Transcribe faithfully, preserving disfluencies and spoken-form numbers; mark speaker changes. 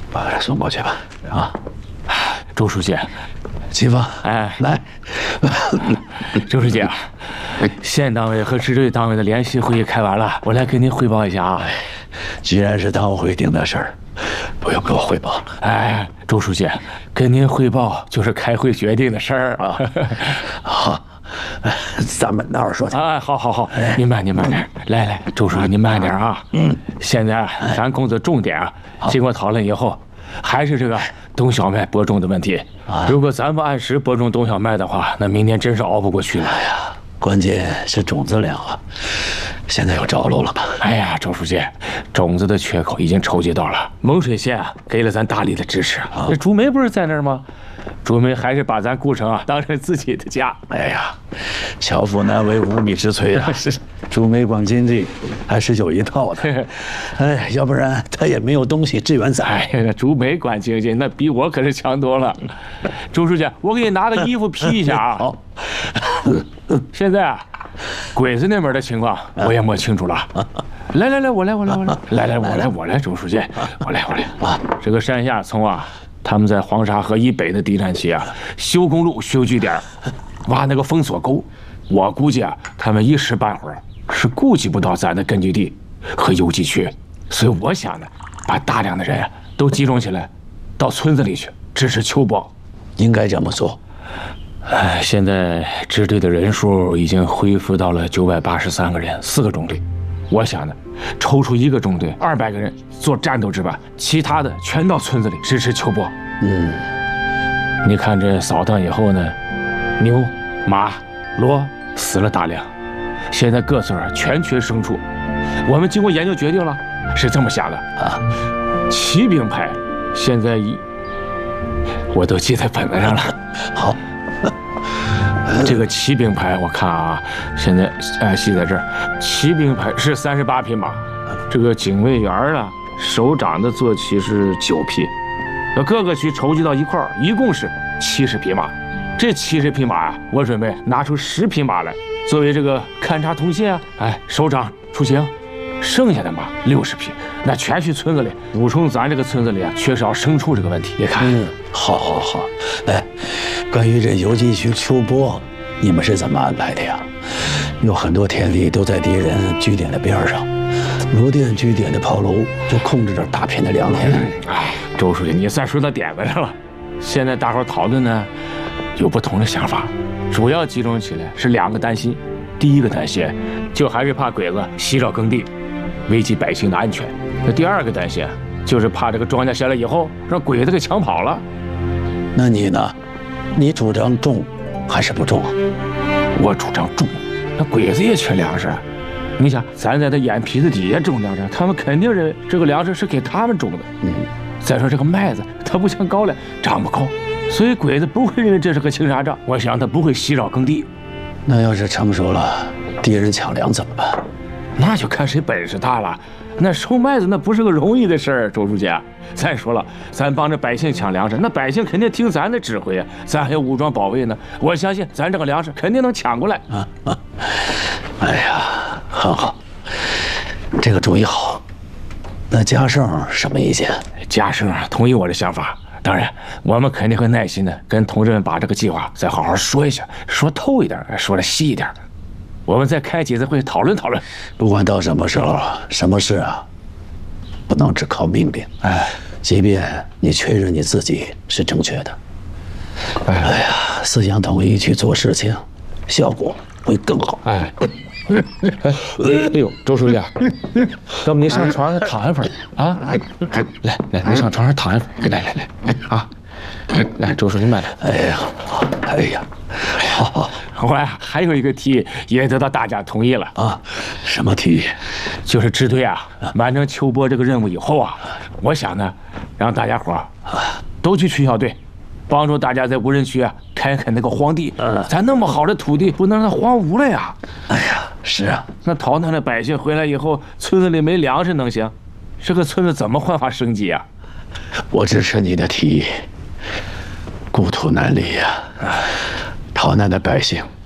Speaker 1: 把他送过去吧。啊，
Speaker 2: 周书记，
Speaker 1: 齐峰，
Speaker 2: 哎，
Speaker 1: 来，
Speaker 2: 周书记啊，县党委和支队党委的联席会议开完了，我来给您汇报一下啊。
Speaker 1: 既然是党委会定的事儿，不用给我汇报。
Speaker 2: 哎，周书记，跟您汇报就是开会决定的事儿啊。
Speaker 1: 好。咱们那儿说去。
Speaker 2: 哎，好，好，好，您慢，您慢点。来来，周书记，您慢点啊。嗯，现在咱工作重点啊，经过讨论以后，还是这个冬小麦播种的问题。如果咱不按时播种冬小麦的话，那明年真是熬不过去了。
Speaker 1: 哎呀，关键是种子粮啊，现在有着落了吧？
Speaker 2: 哎呀，周书记，种子的缺口已经筹集到了，蒙水县啊给了咱大力的支持。这朱梅不是在那儿吗？朱梅还是把咱顾城啊当成自己的家。
Speaker 1: 哎呀，巧妇难为无米之炊啊！是，朱梅管经济还是有一套的。哎，要不然他也没有东西支援咱。
Speaker 2: 哎呀，朱梅管经济那比我可是强多了。周书记，我给你拿个衣服披一下啊。
Speaker 1: 好。
Speaker 2: 现在啊，鬼子那边的情况我也摸清楚了。来来来，我来我来我来，来来我来我来，周书记，我来我来啊！这个山下从啊。他们在黄沙河以北的敌占区啊，修公路、修据点，挖那个封锁沟。我估计啊，他们一时半会儿是顾及不到咱的根据地和游击区，所以我想呢，把大量的人都集中起来，到村子里去支持秋波。
Speaker 1: 应该这么做。
Speaker 2: 哎，现在支队的人数已经恢复到了九百八十三个人，四个中队。我想呢，抽出一个中队，二百个人做战斗值班，其他的全到村子里支持秋波。
Speaker 1: 嗯，
Speaker 2: 你看这扫荡以后呢，牛、马、骡死了大量，现在各村全缺牲畜。我们经过研究决定了，是这么想的啊，骑兵派现在一我都记在本子上了。
Speaker 1: 好。
Speaker 2: 这个骑兵排，我看啊，现在哎记在这儿，骑兵排是三十八匹马，这个警卫员啊，首长的坐骑是九匹，各个区筹集到一块儿，一共是七十匹马。这七十匹马啊，我准备拿出十匹马来作为这个勘察通信啊，哎，首长出行，剩下的马六十匹，那全去村子里补充咱这个村子里啊缺少牲畜这个问题。你看，
Speaker 1: 嗯，好，好，好，哎。关于这游击区秋波，你们是怎么安排的呀？有很多田地都在敌人据点的边上，罗店据点的炮楼就控制着大片的良田。
Speaker 2: 哎，周书记，你算说到点子上了。现在大伙讨论呢，有不同的想法，主要集中起来是两个担心。第一个担心，就还是怕鬼子袭扰耕地，危及百姓的安全。那第二个担心，就是怕这个庄稼下来以后，让鬼子给抢跑了。
Speaker 1: 那你呢？你主张种还是不种啊？
Speaker 2: 我主张种，那鬼子也缺粮食。你想，咱在他眼皮子底下种粮食，他们肯定认为这个粮食是给他们种的。嗯。再说这个麦子，它不像高粱长不高，所以鬼子不会认为这是个青纱帐。我想他不会袭扰耕地。
Speaker 1: 那要是成熟了，敌人抢粮怎么办？
Speaker 2: 那就看谁本事大了。那收麦子那不是个容易的事儿，周书记。再说了，咱帮着百姓抢粮食，那百姓肯定听咱的指挥啊，咱还有武装保卫呢。我相信咱这个粮食肯定能抢过来啊！啊
Speaker 1: 哎呀，很好，这个主意好。那嘉盛什么意见？
Speaker 2: 嘉盛同意我的想法。当然，我们肯定会耐心的跟同志们把这个计划再好好说一下，说透一点，说的细一点。我们再开几次会讨论讨论。
Speaker 1: 不管到什么时候，什么事啊，不能只靠命令。哎，即便你确认你自己是正确的，哎呀，思想统一去做事情，效果会更好。哎，
Speaker 2: 哎，哎呦，周书记，要不你上床上躺一会儿啊？来来，你上床上躺一会儿。来来来，啊，来，周书记慢点。
Speaker 1: 哎呀，哎呀，好。
Speaker 2: 我呀还有一个提议也得到大家同意了
Speaker 1: 啊，什么提议？
Speaker 2: 就是支队啊完成秋波这个任务以后啊，我想呢，让大家伙啊都去区小队，帮助大家在无人区啊开垦那个荒地。嗯，咱那么好的土地不能让它荒芜了呀。
Speaker 1: 哎呀，是啊，
Speaker 2: 那逃难的百姓回来以后，村子里没粮食能行？这个村子怎么焕发生机啊？
Speaker 1: 我支持你的提议，故土难离呀。逃难的百姓